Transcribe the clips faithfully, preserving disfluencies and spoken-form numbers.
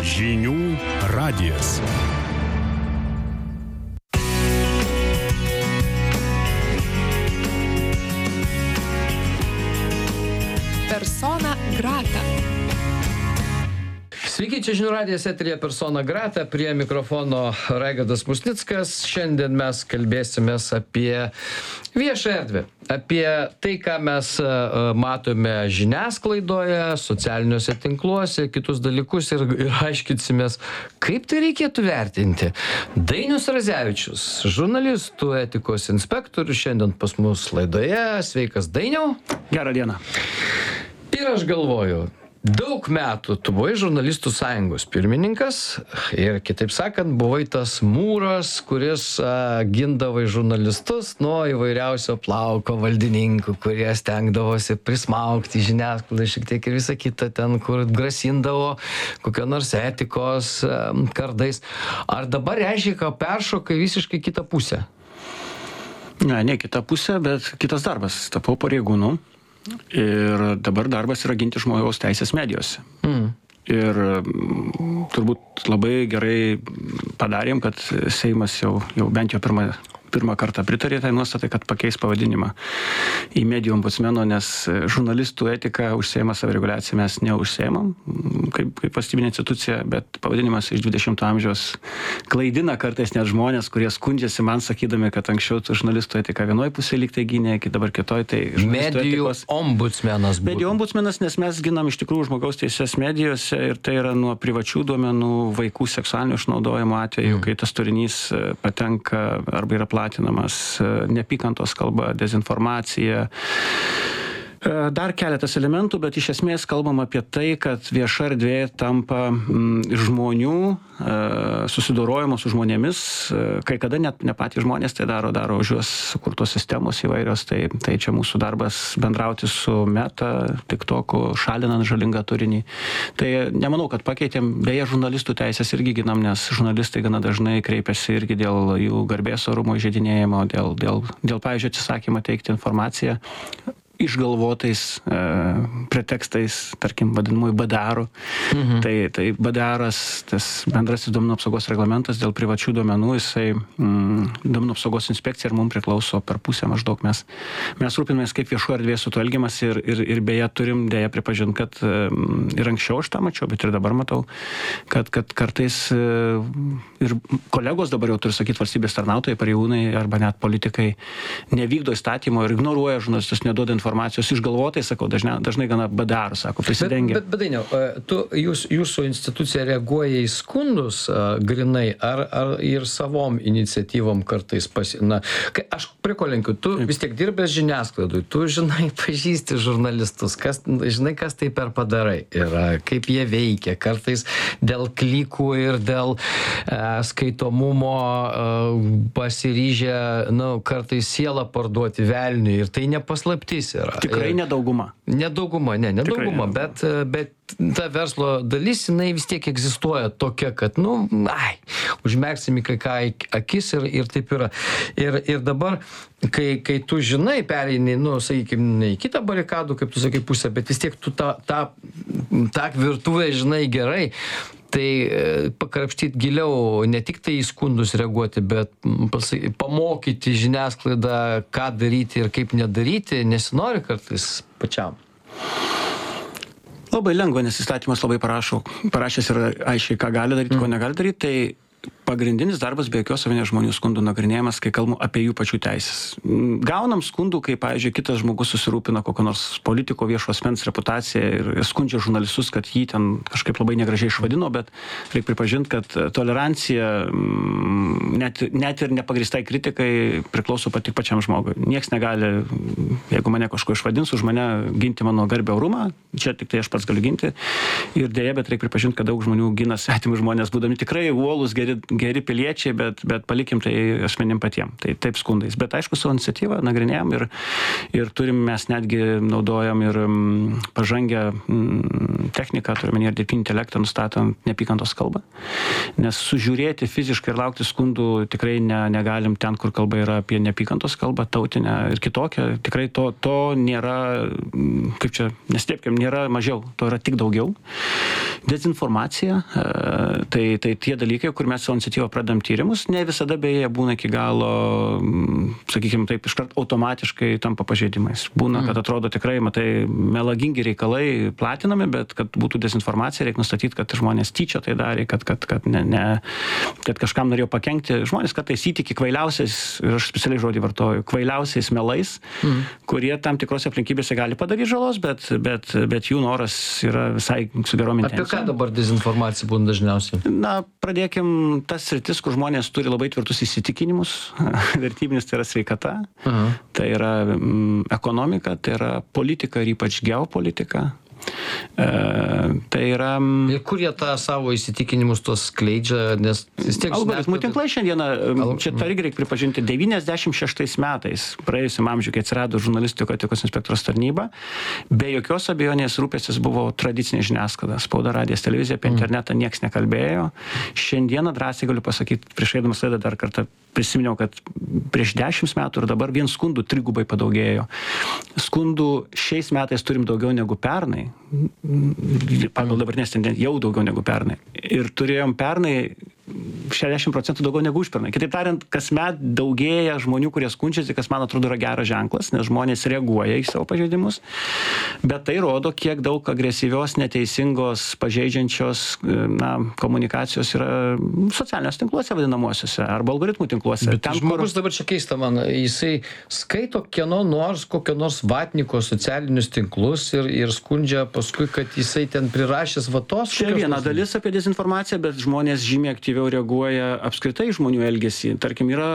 Žinių radijas. Persona grata. Sveiki, čia Žinių radijas eteryje Persona grata, prie mikrofono Raigardas Musnickas. Šiandien mes kalbėsimės apie viešą erdvę, apie tai, ką mes matome žiniasklaidoje, socialiniuose tinkluose, kitus dalykus ir, ir aiškinsimės, kaip tai reikėtų vertinti. Dainius Radzevičius, žurnalistų etikos inspektorius, šiandien pas mus laidoje. Sveikas, Dainiau. Gerą dieną. Ir aš galvoju, daug metų tu buvai žurnalistų sąjungos pirmininkas ir, kitaip sakant, buvai tas mūras, kuris a, gindavai žurnalistus nuo įvairiausio plauko valdininkų, kurie stengdavosi prismaugti žiniasklaidą šiek tiek ir visą kitą ten, kur grasindavo kokio nors etikos a, kardais. Ar dabar reiškia, kad peršokai visiškai kitą pusę? Ne, ne kitą pusę, bet kitas darbas. Tapau pareigūnu. Ir dabar darbas yra ginti žmogaus teisės medijose. Mm. Ir turbūt labai gerai padarėm, kad Seimas jau, jau bent jau pirmą, pirmą kartą pritarė tai nuostatai, kad pakeis pavadinimą į medijų ombudsmeno, nes žurnalistų etika užsiema savireguliaciją mes neužsiemam, kaip, kaip valstybinė institucija, bet pavadinimas iš dvidešimto amžiaus klaidina kartais net žmonės, kurie skundžiasi man sakydami, kad anksčiau žurnalistų etika vienoj pusėje lyg tai gynė, dabar kitoj tai medijų etikos... ombudsmenas. Medijų ombudsmenas, nes mes ginam iš tikrųjų žmogaus teisės medijose ir tai yra nuo privačių duomenų, vaikų seksualinio išnaudojimo atveju, mm. kai tas turinys patenka arba yra platinamas, neapykantos kalba, dezinformacija. Dar keletas elementų, bet iš esmės kalbam apie tai, kad vieša erdvė tampa mm, žmonių e, susidorojimo su žmonėmis, e, kai kada net ne patys žmonės tai daro, daro už juos sukurtos sistemos įvairios, tai, tai čia mūsų darbas bendrauti su Meta, TikToku, šalinant žalingą turinį. Tai nemanau, kad pakeitėm, beje, žurnalistų teisės irgi ginam, nes žurnalistai gana dažnai kreipiasi irgi dėl jų garbės orumo įžeidinėjimo, dėl, dėl, dėl pavyzdžiui, atsisakymą teikti informaciją išgalvotais e, pretekstais, tarkim, vadinamųjų B D R-ų. Mhm. Tai, tai B D R-as, tas bendrasis duomenų apsaugos reglamentas dėl privačių duomenų, jisai mm, duomenų apsaugos inspekcija ir mums priklauso per pusę maždaug. Mes, mes rūpinamės, kaip viešų erdvė su to elgiamas ir, ir, ir beje turim dėja pripažinti, kad mm, ir anksčiau aš tą mačiau, bet ir dabar matau, kad, kad kartais e, ir kolegos dabar jau turi sakyti valstybės tarnautojai, pareigūnai arba net politikai nevykdo įstatymo ir ignoruoja žurnalistus, neduoda informacijos. informacijos išgalvotai, sakau, dažnai, dažnai gana B D R, sako, prisidengia. Bet, bet, bet Dainiau, tu, jūs, jūsų institucija reaguoja į skundus a, grinai, ar, ar ir savom iniciatyvom kartais pasi... Na, kai, aš prie ko lenkiu, tu vis tiek dirbęs žiniasklaidui, tu žinai, pažįsti žurnalistus, kas, žinai, kas tai per padarai ir a, kaip jie veikia, kartais dėl klikų ir dėl a, skaitomumo a, pasiryžę, na, kartais sielą parduoti velniui ir tai nepaslaptis. Yra. Tikrai nedauguma. Nedauguma, ne, nedauguma, bet, bet ta verslo dalis, jinai vis tiek egzistuoja tokia, kad, nu, ai, užmerksim į kai ką akis ir, ir taip yra. Ir, ir dabar, kai, kai tu žinai, pereini, nu, sakykime, ne į kitą barikadų, kaip tu sakai, pusę, bet vis tiek tu tą, tą, tą virtuvę žinai gerai, tai pakrapštyti giliau, ne tik tai į skundus reaguoti, bet pasakyti, pamokyti žiniasklaidą, ką daryti ir kaip nedaryti, nesinori kartais pačiam. Labai lengva, nes įstatymas labai parašo, parašęs yra aiškiai, ką gali daryti, ko negali daryti, tai pagrindinis darbas be jokios abejonės žmonių skundų nagrinėjimas, kai kalbam apie jų pačių teisės. Gaunam skundų, kai, pavyzdžiui, kitas žmogus susirūpina kokio nors politiko viešo asmens reputaciją ir skundžia žurnalistus, kad jį ten kažkaip labai negražiai išvadino, bet reikia pripažinti, kad tolerancija net, net ir nepagristai kritikai priklauso pat tik pačiam žmogui. Niekas negali, jeigu mane kažko išvadins, už mane ginti mano garbę orumą, čia tik tai aš pats galiu ginti. Ir dėja, bet reikia pripažinti, kad daug žmonių gina svetimus žmonės, būdami tikrai uolūs, geri geri, geri piliečiai, bet, bet palikim tai asmenim patiem. Tai taip skundais. Bet aišku, savo iniciatyvą nagrinėjom ir, ir turim, mes netgi naudojam ir m, pažangę m, techniką, turime ir dirbtinį intelektą, nustatant neapykantos kalbą. Nes sužiūrėti fiziškai ir laukti skundų tikrai ne, negalim ten, kur kalba yra apie neapykantos kalbą, tautinę ir kitokią. Tikrai to, to nėra, kaip čia, nestėpkim, nėra mažiau, to yra tik daugiau. Dezinformacija, tai, tai tie dalykai, kur mes savo iniciatyvą pradedam tyrimus, ne visada beje būna iki galo, sakykime taip, iškart automatiškai tampa pažeidimais. Būna, kad atrodo tikrai, matai, melagingi reikalai platinami, bet kad būtų dezinformacija, reikia nustatyti, kad žmonės tyčia tai darė, kad, kad, kad, ne, ne, kad kažkam norėjo pakenkti. Žmonės kartais įtiki kvailiausiais, ir aš specialiai žodį vartoju, kvailiausiais melais, mm. kurie tam tikrose aplinkybėse gali padaryti žalos, bet, bet, bet jų noras yra visai su gerom intencijom. Apie ką dabar dezinformacija būna dažniausiai? Na, pradėkim tas sritis, kur žmonės turi labai tvirtus įsitikinimus. Vertybinis tai yra sveikata, uh-huh. tai yra mm, ekonomika, tai yra politika ir ypač geopolitika. E, tai yra... Ir kur jie tą savo įsitikinimus tos skleidžia, nes vis tiek... Algoritmų tinklai šiandieną, čia tą irgi reikia pripažinti, devyniasdešimt šeštais metais, praėjusiam amžiui, kai atsirado žurnalistikos etikos inspektoriaus tarnyba, be jokios abejonės rūpestis buvo tradicinė žiniasklaida, spauda, radijas, televizija, apie internetą nieks nekalbėjo. Šiandieną drąsiai galiu pasakyti, prieš eidamas laidą dar kartą prisiminiau, kad prieš dešimt metų ir dabar vien skundų trigubai padaugėjo. Skundų šiais metais turim daugiau negu pernai. Pagal dabartinės tendencijas jau daugiau negu pernai. Ir turėjom pernai šešiasdešimt procentų daugiau negu užpernai. Kitaip tariant, kasmet daugėja žmonių, kurie skundžiasi, kas man atrodo yra geras ženklas, nes žmonės reaguoja į savo pažeidimus, bet tai rodo, kiek daug agresyvios, neteisingos, pažeidžiančios na, komunikacijos yra socialiniuose tinkluose vadinamuosiuose arba algoritmų tinkluose. Bet ten, žmogus kur... dabar čia keista man, jisai skaito kieno nors, kokio nors vatniko socialinius tinklus ir, ir skundžia paskui, kad jisai ten prirašęs vatos. Čia viena dalis apie dezinformaciją, bet žmonės žymiai aktyviau reaguoja apskritai žmonių elgesį. Tarkim, yra,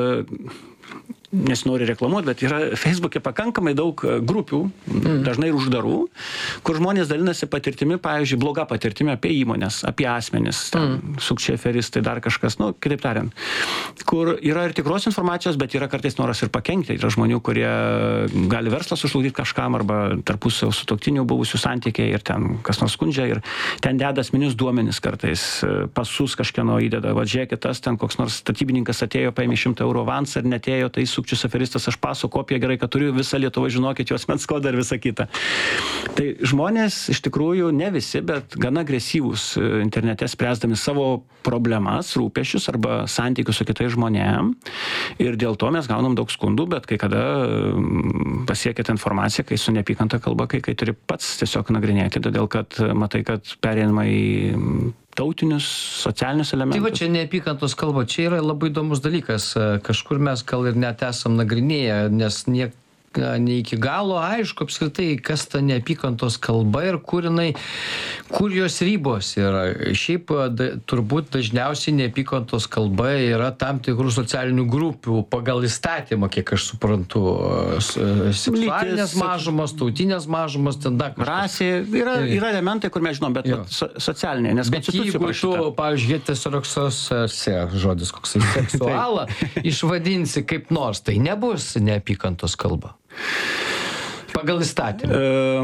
nesinori reklamuoti, bet yra Facebook'e pakankamai daug grupių, mm. dažnai ir uždarų, kur žmonės dalinasi patirtimi, pavyzdžiui, bloga patirtimi apie įmonės, apie asmenis, mm. sukčiai, aferistai, dar kažkas, nu, kitaip tariant, kur yra ir tikros informacijos, bet yra kartais noras ir pakenkti. Yra žmonių, kurie gali verslą sužlugdyti kažkam arba tarpusavio sutuoktinių buvusių santykiai ir ten kas nors skundžia ir ten deda asmeninius duomenis kartais, pasus kažkieno įdeda, va žiūrėkit, tas ten koks nors statybininkas atėjo, paėmė šimtą eurų avansą ir netėjo, tai sukčius aferistas, aš paso kopiją, gerai, kad turiu, visą Lietuvą žinokit, jos mens kodą ir visą kitą. Tai žmonės iš tikrųjų ne visi, bet gana agresyvūs internete spręsdami savo problemas, rūpesčius arba santykius su kitais žmonėm. Ir dėl to mes gaunam daug skundų, bet kai kada pasiekėt informaciją, kai su neapykanta kalba, kai, kai turi pats tiesiog nagrinėti, todėl kad matai, kad pereinama į tautinius, socialinius elementus. Tai va čia neapykantos kalba, čia yra labai įdomus dalykas. Kažkur mes gal ir net esam nagrinėję, nes niek ne iki galo aišku apskritai, kas ta neapykantos kalba ir kur jinai, kur jos ribos yra. Šiaip da, turbūt dažniausiai neapykantos kalba yra tam tikrų socialinių grupių pagal įstatymą, kiek aš suprantu. Seksualinės mažumos, tautinės mažumos, ten dar kažkas. Rasė, yra, yra elementai, kur mes žinom, bet so, socialiniai, nes bet jeigu tu, pavyzdžiui, heteroseksualą, žodis koks, seksualą išvadinsi kaip nors, tai nebus neapykantos kalba. Pagal įstatymą.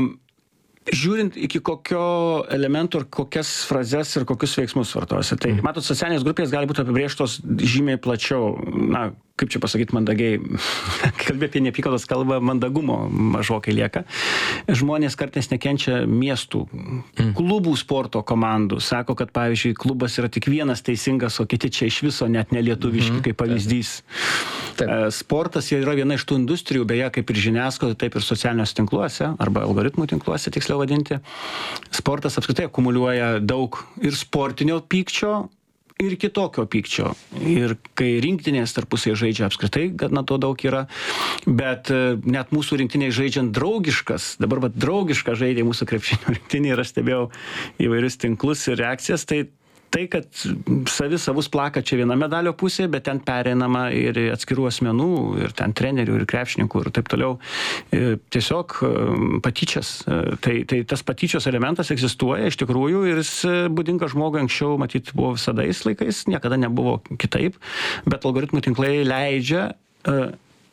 E, žiūrint iki kokio elemento ir kokias frazes ir kokius veiksmus vartosi. Tai, matot, socialinės grupės gali būti apibrėžtos žymiai plačiau. Na, kaip čia pasakyti mandagiai, kalbė apie neapykantos kalbą, mandagumo mažokai lieka. Žmonės kartais nekenčia miestų, klubų sporto komandų. Sako, kad, pavyzdžiui, klubas yra tik vienas teisingas, o kiti čia iš viso net nelietuviški, kaip pavyzdys. Taip. Sportas yra viena iš tų industrijų, beje, kaip ir žiniasklaidoje, taip ir socialiniuose tinkluose, arba algoritmų tinkluose, tiksliau vadinti. Sportas apskritai akumuliuoja daug ir sportinio pykčio, ir kitokio pykčio. Ir kai rinktinės tarpusiai žaidžia apskritai, gana to daug yra, bet net mūsų rinktiniai žaidžiant draugiškas, dabar va draugišką žaidė mūsų krepšinio rinktinė ir aš stebėjau įvairius tinklus ir reakcijas, tai tai, kad savi savus plaka čia viena medalio pusė, bet ten pereinama ir atskirų asmenų, ir ten trenerių, ir krepšininkų, ir taip toliau. Tiesiog patyčias. Tai, tai tas patyčios elementas egzistuoja iš tikrųjų ir jis būdinga žmogui anksčiau, matyt, buvo visadais laikais, niekada nebuvo kitaip, bet algoritmų tinklai leidžia uh,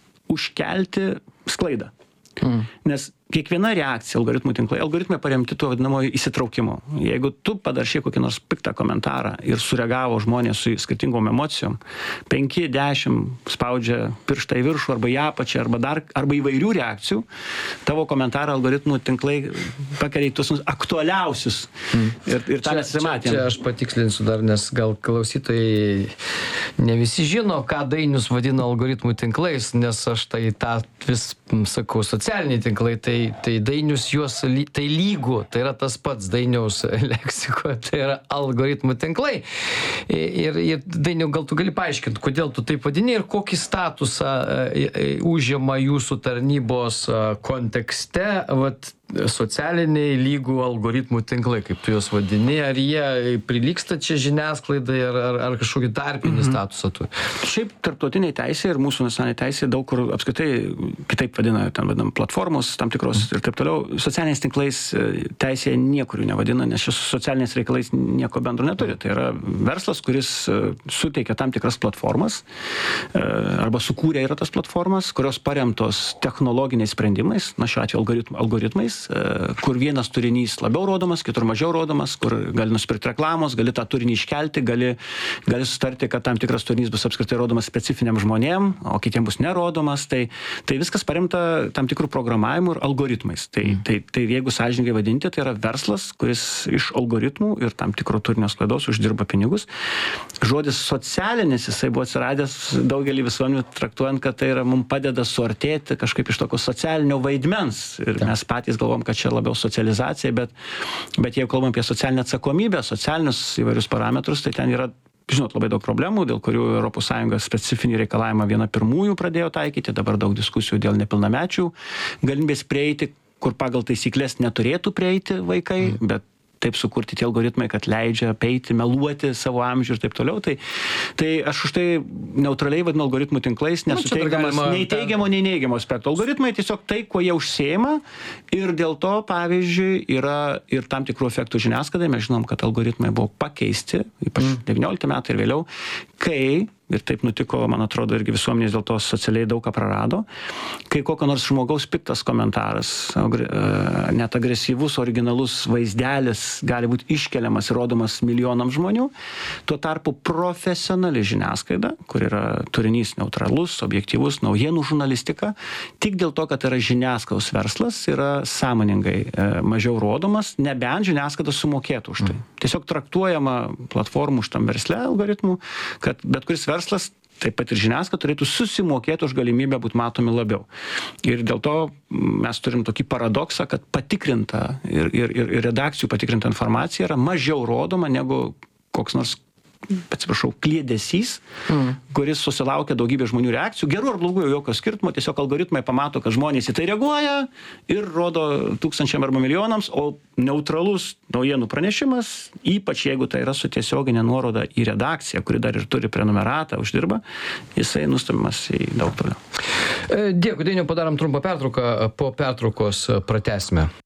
užkelti sklaidą. Mm. Nes kiekviena reakcija algoritmų tinklai, algoritmai paremti tuo vadinamoju įsitraukimu. Jeigu tu padaršai kokį nors piktą komentarą ir sureagavo žmonės su skirtingom emocijom, penki, dešimt spaudžia pirštą į viršų arba į apačią, arba, dar, arba įvairių reakcijų, tavo komentarą algoritmų tinklai pakelia į tuos aktualiausius. Mm. Ir, ir tą mes matėme. Čia aš patikslinsiu dar, nes gal klausytojai ne visi žino, ką Dainius vadina algoritmų tinklais, nes aš tai tą vis sakau, socialiniai tinklai, tai tai Dainius juos, tai lygų, tai yra tas pats Dainiaus leksikoje, tai yra algoritmų tinklai. Ir, ir Dainiau, gal tu gali paaiškinti, kodėl tu taip vadini ir kokį statusą užima jūsų tarnybos kontekste, vat, socialiniai lygų algoritmų tinklai, kaip tu juos vadini, ar jie prilyksta čia žiniasklaidai, ar, ar, ar kažkokį tarpinį mm-hmm. statusą turi? Šiaip tarptautiniai teisė ir mūsų nacionaliniai teisė daug kur apskritai kitaip vadina, ten vadinam platformos tam tikros mm-hmm. ir taip toliau. Socialiniais tinklais teisė niekur jų nevadina, nes šis socialiniais reikalais nieko bendro neturi. Tai yra verslas, kuris suteikia tam tikras platformas arba sukūrė yra tas platformas, kurios paremtos technologiniais sprendimais, na šiuo atveju algoritm, algoritmais, kur vienas turinys labiau rodomas, kitur mažiau rodomas, kur gali nusipirkti reklamos, gali tą turinį iškelti, gali, gali sutarti, kad tam tikras turinys bus apskritai rodomas specifiniam žmonėm, o kitiem bus nerodomas. Tai, tai viskas paremta tam tikrų programavimų ir algoritmais. Tai, mm. tai, tai jeigu sąžiningai vadinti, tai yra verslas, kuris iš algoritmų ir tam tikro turinio sklaidos uždirba pinigus. Žodis socialinis, jisai buvo atsiradęs daugelį visuomenių traktuojant, kad tai yra mums padeda suartėti kažkaip iš tokio socialinio vaidmens. Ir Ta. mes patys galvom, kad čia labiau socializacija, bet, bet jeigu kalbam apie socialinę atsakomybę, socialinius įvairius parametrus, tai ten yra, žinot, labai daug problemų, dėl kurių Europos Sąjunga specifinį reikalavimą viena pirmųjų pradėjo taikyti, dabar daug diskusijų dėl nepilnamečių galimybės prieiti, kur pagal taisyklės neturėtų prieiti vaikai, mm. bet taip sukurti tie algoritmai, kad leidžia apeiti, meluoti savo amžių ir taip toliau. Tai, tai aš už tai neutraliai vadinu algoritmų tinklais, nesuteikdamas nu, nei teigiamo, nei neigiamo aspekto. Algoritmai tiesiog tai, kuo jie užsiima ir dėl to, pavyzdžiui, yra ir tam tikrų efektų žiniasklaidai. Mes žinom, kad algoritmai buvo pakeisti, ypač mm. devyniolikti metai ir vėliau, kai ir taip nutiko, man atrodo, irgi visuomenės dėl to socialiai daug ką prarado, kai kokio nors žmogaus piktas komentaras, net agresyvus, originalus vaizdelis gali būti iškeliamas ir rodomas milijonams žmonių, tuo tarpu profesionali žiniasklaida, kur yra turinys neutralus, objektyvus, naujienų žurnalistika, tik dėl to, kad yra žiniasklaidos verslas, yra sąmoningai mažiau rodomas, nebent žiniasklaida sumokėtų už tai. Tiesiog traktuojama platformų šitam versle algoritmų, kad bet kuris verslas, taip pat ir žiniasklaida, turėtų susimokėti už galimybę būti matomi labiau. Ir dėl to mes turim tokį paradoksą, kad patikrinta ir, ir, ir redakcijų patikrinta informacija yra mažiau rodoma negu koks nors, atsiprašau, kliedesys, mm. kuris susilaukia daugybė žmonių reakcijų, gerų ar blogų jokio skirtumo, tiesiog algoritmai pamato, kad žmonės į tai reaguoja ir rodo tūkstančiam arba milijonams, o neutralus naujienų pranešimas, ypač jeigu tai yra su tiesioginė nuoroda į redakciją, kuri dar ir turi prenumeratą, uždirba, jisai nustumiamas į daug toliau. Dėkui, Dainiau, padarom trumpą pertrauką, po pertraukos pratęsime.